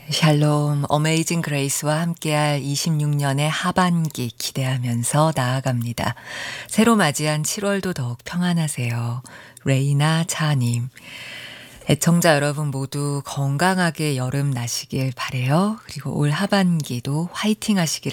샬롬, 어메이징 그레이스와 함께할 26년의 하반기 기대하면서 나아갑니다. 새로 맞이한 7월도 더욱 평안하세요. 레이나 차님. 애청자 여러분 모두 건강하게 여름 나시길 바래요. 그리고 올 하반기도 화이팅 하시길